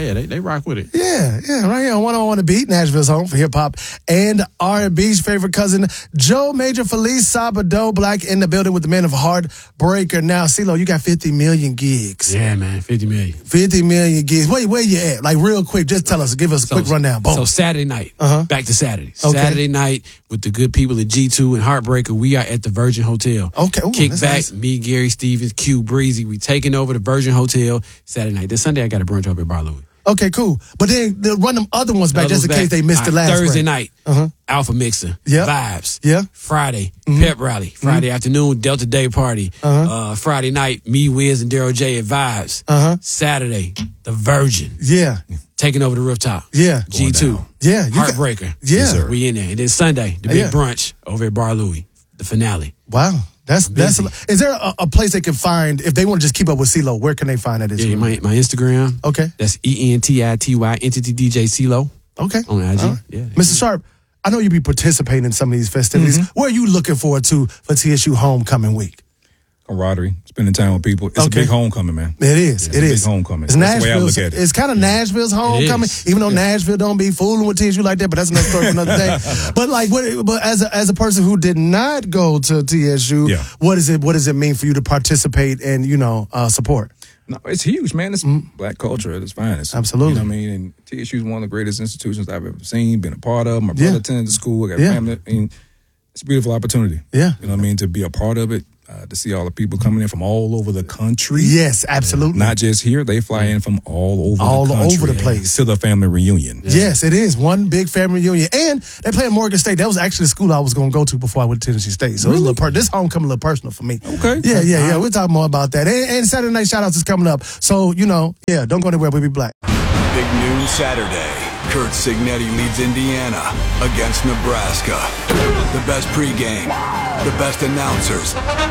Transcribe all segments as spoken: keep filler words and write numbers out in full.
yeah, they, they rock with it. Yeah, yeah, right here on one oh one The Beat, Nashville's home for hip-hop and R and B's favorite cousin, Joe Major Felice Sabado Black in the building with the man of Heartbreaker. Now, CeeLo, you got fifty million gigs. Yeah, man, fifty million. fifty million gigs. Where, where you at? Like, real quick, just tell us, give us a So, quick rundown. Boom. So Saturday night, Uh-huh. back to Saturday. Okay. Saturday night with the good people at G two and Heartbreaker, we are at the Virgin Hotel. Okay. Ooh, Kick that's back, nice. me, Gary Stevens, Q, Breezy. We taking over the Virgin Hotel Saturday night. This Sunday, I got a brunch up at Bar Louie. Okay, cool. But then they'll run them other ones back Others just in back. case they missed All the right, last Thursday break. night, Uh-huh. Alpha Mixer, Yep. Vibes. Yeah. Friday, Mm-hmm. Pep Rally. Friday afternoon, Delta Day Party. Uh-huh. Uh, Friday night, me, Wiz, and Daryl J at Vibes. Uh-huh. Saturday, the Virgin. Yeah. Taking over the rooftop. Yeah. G two. Yeah. You got- Heartbreaker. Yeah. Yes, sir. We in there. And then Sunday, the big Yeah. brunch over at Bar Louie, the finale. Wow. That's, that's, Busy. is there a, a place they can find, if they want to just keep up with CeeLo, where can they find it? Yeah, my, my Instagram. Okay. That's E N T I T Y, Entity D J CeeLo. Okay. On I G. All right. Yeah. Mister Sharp, I know you be participating in some of these festivities. Mm-hmm. What are you looking forward to for T S U homecoming week? Camaraderie, spending time with people. It's Okay. a big homecoming, man. It is. It's it a is. big homecoming. It's That's the way I Nashville's. look at it. It's kind of Nashville's homecoming, is. even though Nashville don't be fooling with T S U like that. But that's another story for another day. But like, what? But as a, as a person who did not go to T S U, Yeah. what is it? What does it mean for you to participate and you know uh, support? No, it's huge, man. It's black culture at its finest. Absolutely. You know what I mean? And T S U is one of the greatest institutions I've ever seen, been a part of. My brother Yeah. attended the school. I got Yeah. family. I mean, it's a beautiful opportunity. Yeah. You know what I mean? To be a part of it, uh, to see all the people coming in from all over the country. Yes, absolutely. Not just here. They fly in from all over All the country. over the place. To the family reunion. Yes, it is one big family reunion, and they play at Morgan State. That was actually the school I was going to go to before I went to Tennessee State. So it was a little per- this homecoming a little personal for me. Okay. Yeah, yeah, yeah. We'll talk more about that. And, and Saturday night shout outs is coming up. So you know, yeah, don't go anywhere. We'll be black. Big noon Saturday. Kurt Signetti leads Indiana against Nebraska. The best pregame, the best announcers.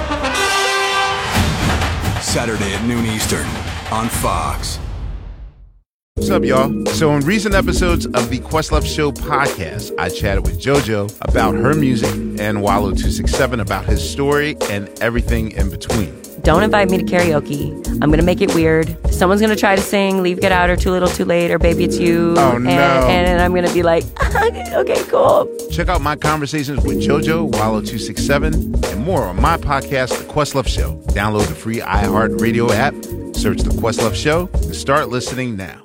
Saturday at noon Eastern on Fox. What's up, y'all? So in recent episodes of the Questlove Show podcast, I chatted with JoJo about her music and Wallow two sixty-seven about his story and everything in between. Don't invite me to karaoke. I'm going to make it weird. Someone's going to try to sing Leave, Get Out, or Too Little, Too Late, or Baby, It's You. Oh, no. And, and I'm going to be like, okay, cool. Check out my conversations with JoJo, Wallow two sixty-seven, and more on my podcast, The Questlove Show. Download the free iHeartRadio app, search The Questlove Show, and start listening now.